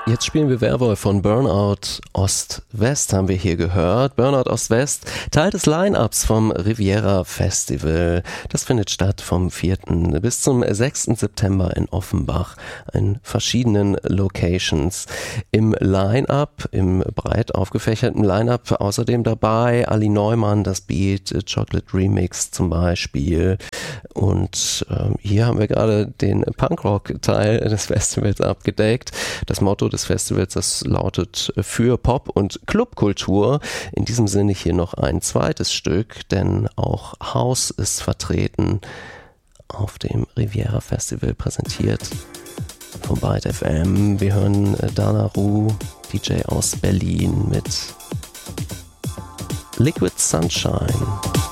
Jetzt spielen wir Werwolf von Burnout Ost-West, haben wir hier gehört. Burnout Ost-West, Teil des Line-Ups vom Riviera Festival. Das findet statt vom 4. bis zum 6. September in Offenbach in verschiedenen Locations. Im Line-Up, im breit aufgefächerten Line-Up außerdem dabei Ali Neumann, das Beat, Chocolate Remix zum Beispiel. Und hier haben wir gerade den Punkrock-Teil des Festivals abgedeckt. Das Motto des Festivals, das lautet für Pop- und Clubkultur. In diesem Sinne hier noch ein zweites Stück, denn auch House ist vertreten auf dem Riviera Festival, präsentiert von Byte FM. Wir hören Dana Ru, DJ aus Berlin mit Liquid Sunshine.